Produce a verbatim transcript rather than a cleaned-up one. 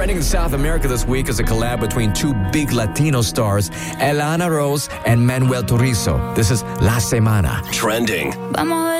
Trending in South America this week is a collab between two big Latino stars, Elana Rose and Manuel Turizo. This is La Semana. Trending. Vamos a